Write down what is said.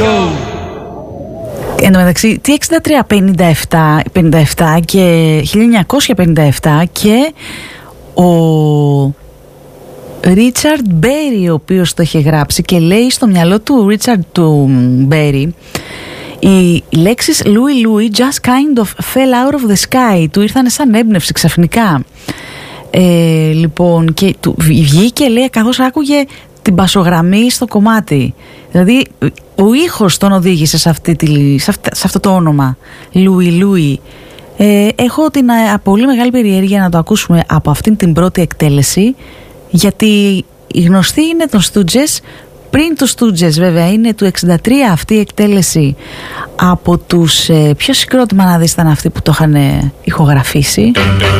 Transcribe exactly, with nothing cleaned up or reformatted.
Εν τω μεταξύ, τι εξήντα τρία, πενήντα επτά, πενήντα επτά και χίλια εννιακόσια πενήντα επτά και ο Ρίτσαρντ Μπέρι, ο οποίος το είχε γράψει, και λέει στο μυαλό του Ρίτσαρντ του Μπέρι οι λέξεις Louie Louie just kind of fell out of the sky, του ήρθανε σαν έμπνευση ξαφνικά. Ε, λοιπόν, και του βγήκε, λέει, καθώς άκουγε την μπασογραμμή στο κομμάτι. Δηλαδή ο ήχος τον οδήγησε σε, αυτή τη, σε, αυτα, σε αυτό το όνομα Louie Louie. ε, Έχω την α, πολύ μεγάλη περιέργεια να το ακούσουμε από αυτήν την πρώτη εκτέλεση, γιατί η γνωστή είναι των Stooges. Πριν τους Stooges βέβαια είναι του εξήντα τρία αυτή η εκτέλεση από τους ε, πιο συγκρότημα να δεις ήταν αυτοί που το είχαν ηχογραφήσει.